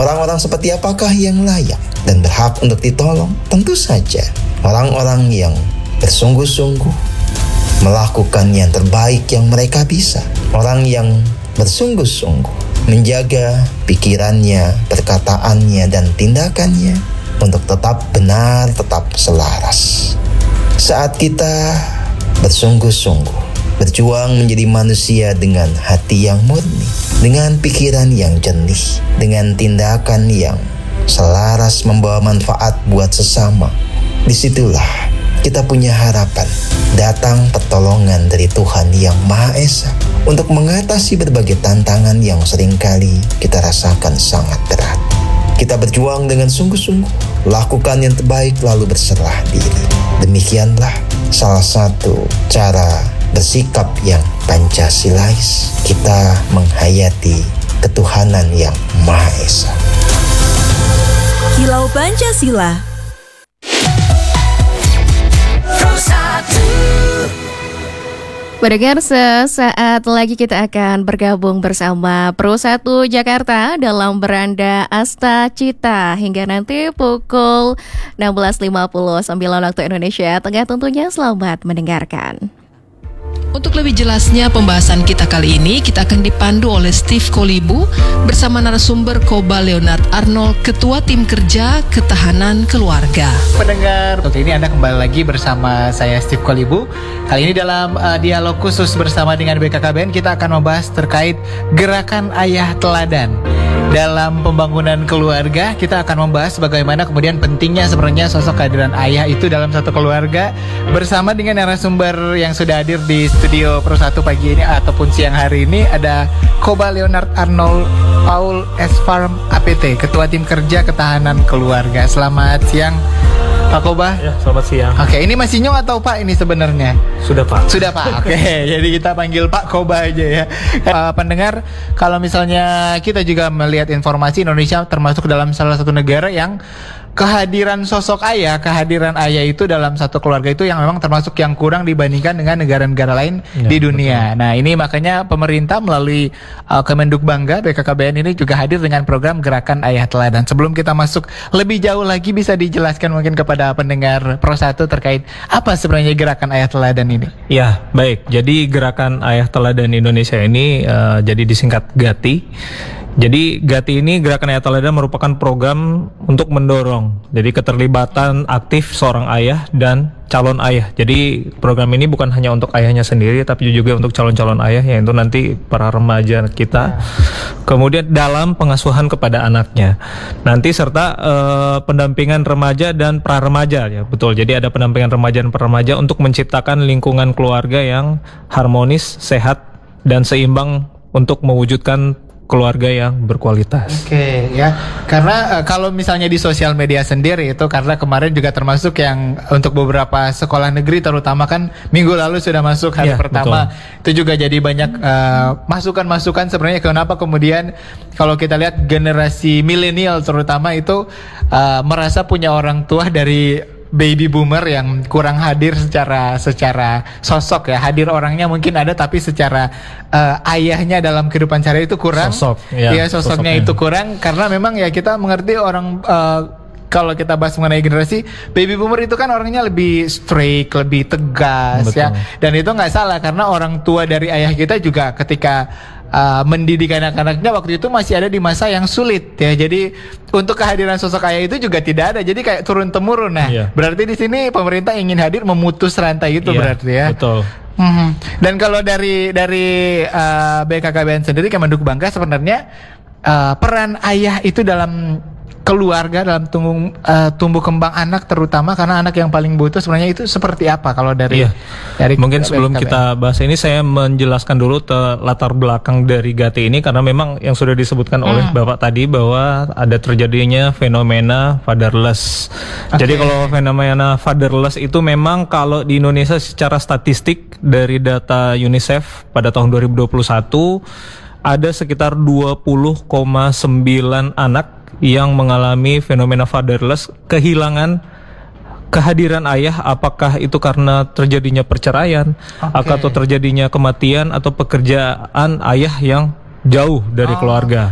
Orang-orang seperti apakah yang layak dan berhak untuk ditolong? Tentu saja orang-orang yang bersungguh-sungguh melakukan yang terbaik yang mereka bisa. Orang yang bersungguh-sungguh menjaga pikirannya, perkataannya, dan tindakannya untuk tetap benar, tetap selaras. Saat kita bersungguh-sungguh berjuang menjadi manusia dengan hati yang murni, dengan pikiran yang jernih, dengan tindakan yang selaras membawa manfaat buat sesama, disitulah kita punya harapan datang pertolongan dari Tuhan Yang Maha Esa untuk mengatasi berbagai tantangan yang seringkali kita rasakan sangat berat. Kita berjuang dengan sungguh-sungguh, lakukan yang terbaik lalu berserah diri. Demikianlah salah satu cara bersikap yang Pancasilais, kita menghayati ketuhanan Yang Maha Esa. Kilau Pancasila. Pendengar, sesaat lagi kita akan bergabung bersama Pro 1 Jakarta dalam beranda Asta Cita hingga nanti pukul 16.59 waktu Indonesia Tengah. Tentunya selamat mendengarkan. Untuk lebih jelasnya pembahasan kita kali ini, kita akan dipandu oleh Steve Kolibu bersama narasumber Koba Leonard Arnold, Ketua Tim Kerja Ketahanan Keluarga. Pendengar, oke, ini Anda kembali lagi bersama saya Steve Kolibu. Kali ini dalam dialog khusus bersama dengan BKKBN, kita akan membahas terkait gerakan ayah teladan. Dalam pembangunan keluarga, kita akan membahas bagaimana kemudian pentingnya sebenarnya sosok kehadiran ayah itu dalam satu keluarga, bersama dengan narasumber yang sudah hadir di studio Pro 1 pagi ini ataupun siang hari ini. Ada Koba Leonard Arnold Paul S. Farm APT, Ketua Tim Kerja Ketahanan Keluarga. Selamat siang Pak Koba. Ya, selamat siang. Oke, ini masih Nyong atau Pak ini sebenarnya? Sudah Pak. Sudah Pak, oke. Jadi kita panggil Pak Koba aja ya. Pendengar, kalau misalnya kita juga melihat informasi, Indonesia termasuk dalam salah satu negara yang kehadiran sosok ayah, kehadiran ayah itu dalam satu keluarga itu yang memang termasuk yang kurang dibandingkan dengan negara-negara lain ya, di dunia. Betul. Nah, ini makanya pemerintah melalui Kemendikbangga BKKBN ini juga hadir dengan program Gerakan Ayah Teladan. Sebelum kita masuk lebih jauh lagi, bisa dijelaskan mungkin kepada pendengar Pro 1 terkait apa sebenarnya Gerakan Ayah Teladan ini? Ya, baik. Jadi Gerakan Ayah Teladan Indonesia ini jadi disingkat GATI. Jadi GATI ini, Gerakan Ayah Teladan, merupakan program untuk mendorong jadi keterlibatan aktif seorang ayah dan calon ayah. Jadi program ini bukan hanya untuk ayahnya sendiri, tapi juga untuk calon-calon ayah, yaitu nanti para remaja kita. Kemudian dalam pengasuhan kepada anaknya. Nanti serta pendampingan remaja dan pra-remaja, ya betul. Jadi ada pendampingan remaja dan pra-remaja untuk menciptakan lingkungan keluarga yang harmonis, sehat, dan seimbang untuk mewujudkan keluarga yang berkualitas. Oke, ya. Karena kalau misalnya di sosial media sendiri itu, karena kemarin juga termasuk yang untuk beberapa sekolah negeri terutama kan minggu lalu sudah masuk hari pertama. Betul. Itu juga jadi banyak masukan-masukan sebenarnya kenapa kemudian kalau kita lihat generasi milenial terutama itu merasa punya orang tua dari baby boomer yang kurang hadir secara sosok ya. Hadir orangnya mungkin ada, tapi secara ayahnya dalam kehidupan sehari itu kurang. Sosoknya itu kurang, karena memang ya kita mengerti orang kalau kita bahas mengenai generasi baby boomer itu kan orangnya lebih strict, lebih tegas. Betul. Ya. Dan itu nggak salah, karena orang tua dari ayah kita juga ketika mendidik anak-anaknya waktu itu masih ada di masa yang sulit ya. Jadi untuk kehadiran sosok ayah itu juga tidak ada. Jadi kayak turun temurun. Nah, berarti di sini pemerintah ingin hadir memutus rantai itu berarti ya. Betul. Dan kalau dari BKKBN sendiri, Kemendikbangga, sebenarnya peran ayah itu dalam keluarga, dalam tumbuh kembang anak, terutama karena anak yang paling butuh, sebenarnya itu seperti apa kalau dari mungkin sebelum kita bahas ini, saya menjelaskan dulu latar belakang dari GATI ini, karena memang yang sudah disebutkan oleh Bapak tadi bahwa ada terjadinya fenomena fatherless. Jadi kalau fenomena fatherless itu memang kalau di Indonesia secara statistik dari data UNICEF pada tahun 2021 ada sekitar 20,9 anak yang mengalami fenomena fatherless, kehilangan kehadiran ayah, apakah itu karena terjadinya perceraian, atau terjadinya kematian, atau pekerjaan ayah yang jauh dari keluarga.